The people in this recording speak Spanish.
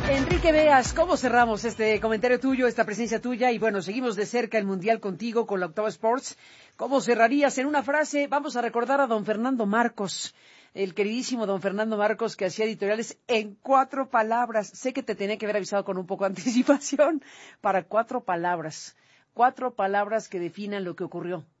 Enrique Veas, ¿cómo cerramos este comentario tuyo, esta presencia tuya? Y bueno, seguimos de cerca el Mundial contigo con la Octava Sports. ¿Cómo cerrarías en una frase? Vamos a recordar a don Fernando Marcos, el queridísimo don Fernando Marcos, que hacía editoriales en 4 palabras. Sé que te tenía que haber avisado con un poco de anticipación para 4 palabras. 4 palabras que definan lo que ocurrió.